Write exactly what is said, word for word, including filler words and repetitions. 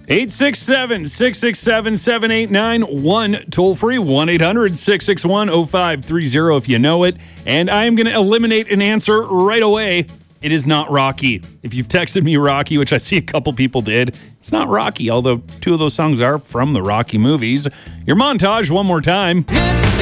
eight six seven, six six seven, seven eight nine one. Toll free, one eight hundred, six six one, oh five three oh if you know it. And I am going to eliminate an answer right away. It is not Rocky. If you've texted me Rocky, which I see a couple people did, it's not Rocky, although two of those songs are from the Rocky movies. Your montage one more time.